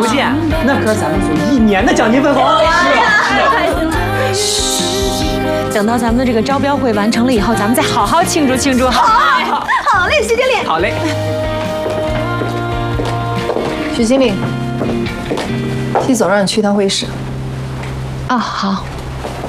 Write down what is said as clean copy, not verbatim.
邮件，那可是咱们组1年的奖金分红。 等到咱们的这个招标会完成了以后，咱们再好好庆祝庆祝。 好嘞，徐经理。 好嘞。 徐经理，季总让你去一趟会议室。 啊，好。